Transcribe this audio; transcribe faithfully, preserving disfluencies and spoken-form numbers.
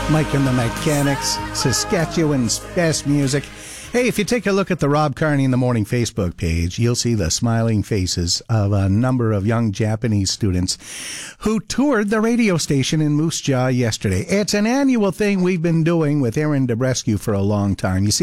Mike and the Mechanics, Saskatchewan's best music. Hey, if you take a look at the Rob Carney in the Morning Facebook page, you'll see the smiling faces of a number of young Japanese students who toured the radio station in Moose Jaw yesterday. It's an annual thing we've been doing with Aaron Debrescu for a long time. You see,